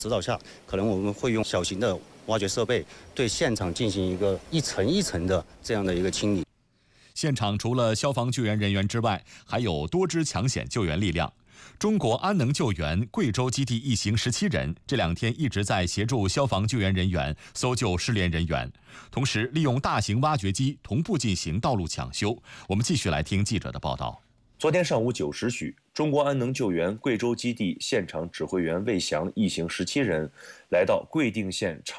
指导下，可能我们会用小型的挖掘设备对现场进行一层一层的这样的一个清理。 现场除了消防救援人员之外，还有多支抢险救援力量。中国安能救援贵州基地一行17人，这2天一直在协助消防救援人员搜救失联人员，同时利用大型挖掘机同步进行道路抢修。我们继续来听记者的报道。 昨天上午9时许，中国安能救援贵州基地现场指挥员魏翔一行17人来到贵定县昌